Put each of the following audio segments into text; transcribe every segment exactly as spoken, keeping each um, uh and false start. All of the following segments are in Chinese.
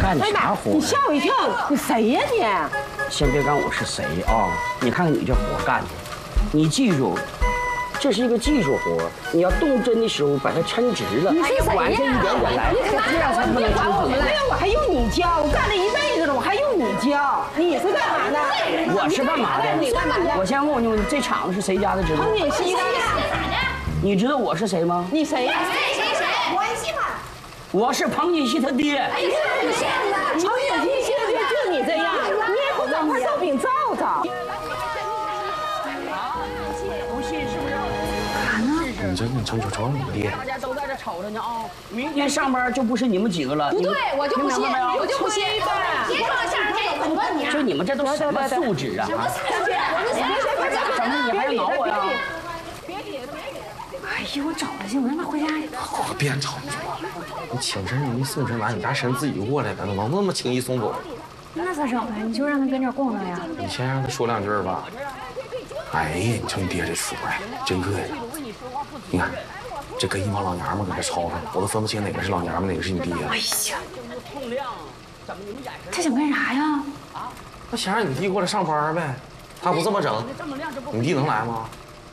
干的啥活？ 你吓我一跳！你谁呀你？ 先别管我是谁啊，你看看你这活干的，你记住，这是一个技术活，你要动针的时候把它抻直了， 你是谁呀？ 往这一点点来，这样才不能抻直。 没有，我还用你教，我干了一辈子了，我还用你教。你是干嘛的？ 我是干嘛的？ 你干嘛的？ 我先问问你，这厂子是谁家的？知道吗？ 彭锦熙的。 你知道我是谁吗？ 你谁呀？ 谁谁谁？关系吗？ 我是彭锦熙他爹。 哎呀，你骗子！ 彭锦熙的爹就你这样，你也不找块烧饼罩罩。 不信是不是？ 你这你瞅瞅瞅你爹！ 大家都在这瞅着呢啊！明天上班就不是你们几个了。 不对，我就不信，我就不信！别说了，下这怎么问你啊？ 就你们这都什么素质啊？ 什么素质？我们怎么你还挠我呀？ 哎呦，我找他去，我让他回家。 好，别吵你你请神你送神完，你家神自己过来的，能那么轻易送走？ 那咋整呢？你就让他跟这儿逛荡呀。 你先让他说两句吧。哎呀，你瞅你爹这说呀，真客气。你看，这跟一帮老娘们搁这吵吵，我都分不清哪个是老娘们，哪个是你爹。 哎呀，他想干啥呀？ 他想让你弟过来上班呗。他不这么整，你弟能来吗？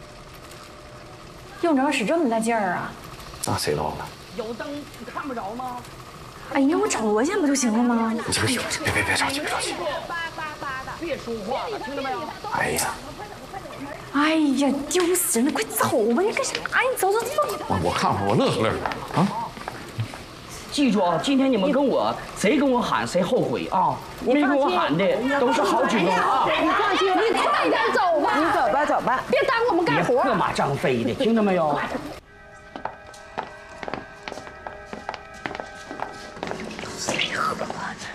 用着使这么大劲儿啊？ 那谁知道了？ 有灯看不着吗？ 哎呀，我找罗先不就行了吗？ 你这个别别别着急，别着急。 别说话了，听到没有？ 哎呀， 哎呀，丢死人了！快走吧，你干啥呀？你走走走。 我我看会儿，我乐呵乐呵啊。 记住啊，今天你们跟我谁跟我喊谁后悔啊！没跟我喊的都是好举动啊！ 你放心， 你快点走吧！ 你走吧走吧， 别耽误我们干别活。 破马张飞的，听到没有？ 谁喝呢？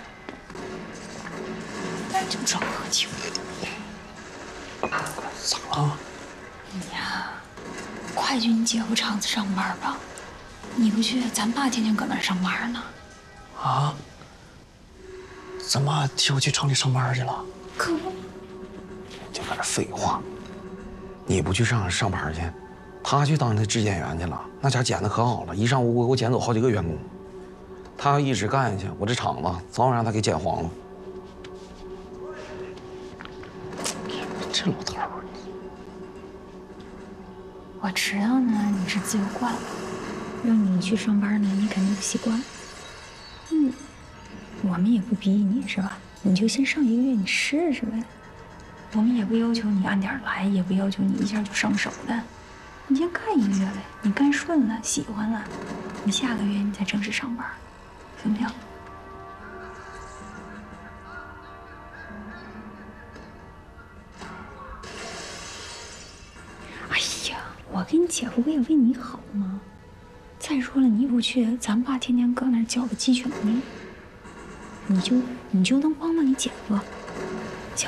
这么装喝酒？ 咋了？ 你呀，快去你姐夫厂子上班吧。你不去，咱爸天天搁那儿上班呢。 啊？咱妈替我去厂里上班去了？ 可不， 就搁这废话。你不去上上班去，他去当那质检员去了，那家检的可好了，一上午给我检走好几个员工。他要一直干下去，我这厂子早晚让他给检黄了。这老头儿， 我知道呢，你是自由惯了，让你去上班呢，你肯定不习惯。嗯，我们也不逼你是吧？你就先上一个月，你试试呗。我们也不要求你按点来，也不要求你一下就上手的。你先干一个月呗，你干顺了，喜欢了，你下个月你再正式上班，行不行？哎呀，我跟你姐夫不也为你好吗？再说了，你不去，咱爸天天搁那儿搅个鸡犬呢，你就你就能帮帮你姐夫，行。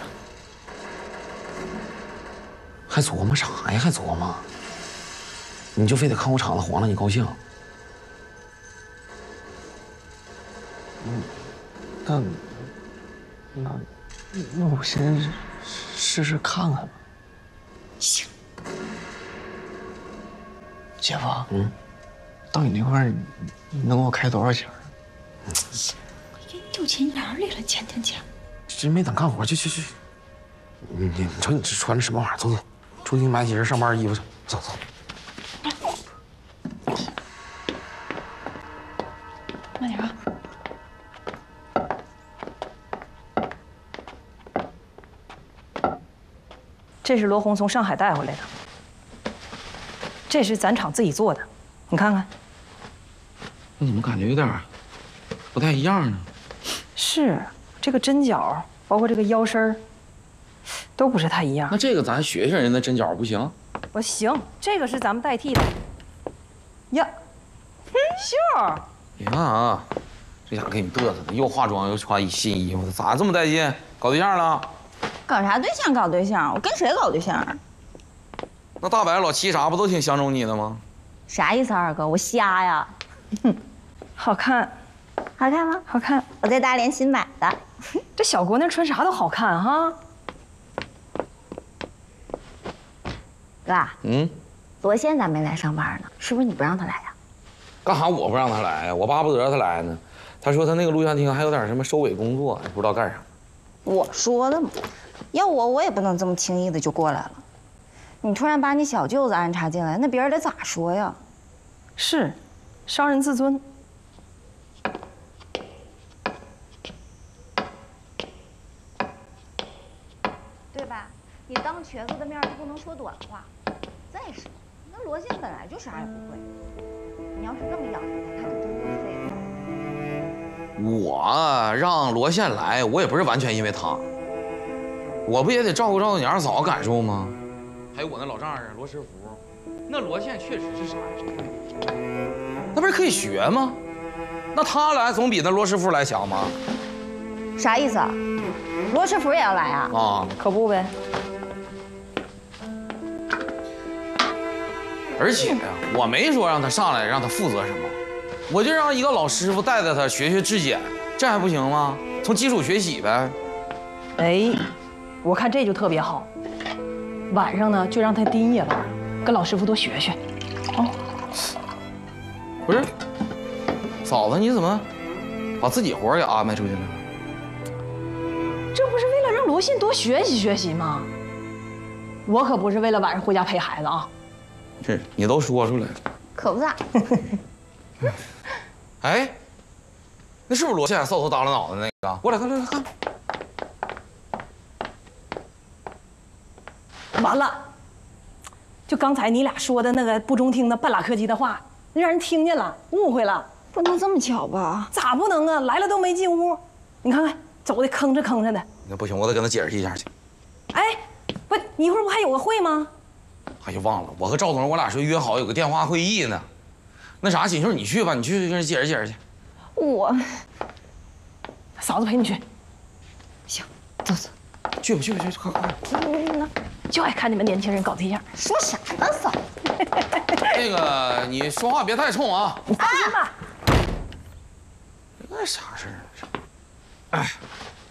还琢磨啥呀？还琢磨？你就非得看我厂子黄了你高兴？嗯，那那那我先试试看看吧。 行。 姐夫，嗯，到你那块儿，你能给我开多少钱？ 我给你丢钱眼里了，钱钱钱！ 真没等干活，去去去！你你你瞅你这穿的什么玩意儿？走走，出去买几身上班衣服去，走走。 慢点啊！ 这是罗红从上海带回来的，这是咱厂自己做的，你看看。 那怎么感觉有点不太一样呢？ 是，这个针脚，包括这个腰身儿，都不是太一样。 那这个咱学学人的针脚不行？ 我行，这个是咱们代替的。呀，秀儿， 你看啊，这家伙给你嘚瑟的，又化妆又穿新衣服的，咋这么带劲？搞对象了？ 搞啥对象？搞对象？我跟谁搞对象啊？ 那大白老七啥不都挺相中你的吗？ 啥意思，二哥？我瞎呀？ 好看， 好看吗？ 好看。 我在大连新买的。 这小姑娘穿啥都好看哈。 哥， 嗯， 罗先咋没来上班呢？是不是你不让他来呀？ 干啥我不让他来呀？我巴不得他来呢。他说他那个录像厅还有点什么收尾工作，不知道干啥。 我说的嘛，要我我也不能这么轻易的就过来了。你突然把你小舅子安插进来，那别人得咋说呀？ 是，伤人自尊。 对吧？你当瘸子的面就不能说短话。再说，那罗宪本来就啥也不会，你要是这么养着他，他可真就废了。 我让罗宪来，我也不是完全因为他，我不也得照顾照顾你二嫂感受吗？还有我那老丈人罗师傅，那罗宪确实是啥也不会，那不是可以学吗？那他来总比那罗师傅来强吗？ 啥意思啊？罗师傅也要来啊？ 啊， 可不呗。 而且呀，我没说让他上来让他负责什么，我就让一个老师傅带带他学学质检，这还不行吗？从基础学起呗。 哎，我看这就特别好。晚上呢，就让他盯夜班，跟老师傅多学学。哦， 不是，嫂子，你怎么把自己活儿给安排出去了？ 这不是为了让罗信多学习学习吗？我可不是为了晚上回家陪孩子啊。 是你都说出来了， 可不咋。 哎，那是不是罗宪搔头耷拉脑袋那个？过来，快来来看。 完了，就刚才你俩说的那个不中听的半拉客气的话，让人听见了，误会了。 不能这么巧吧？ 咋不能啊？来了都没进屋，你看看走的吭哧吭哧的。 那不行，我得跟他解释一下去。 哎，不，你一会儿不还有个会吗？ 哎呀，忘了，我和赵总我俩说约好有个电话会议呢。那啥，锦绣你去吧，你去跟人解释解释去。 我， 嫂子陪你去。 行，走走。 去吧去吧去吧，快快。 嗯，就爱看你们年轻人搞对象。 说啥呢，嫂子？ 那个，你说话别太冲啊。 你放心吧。 那啥事儿？哎，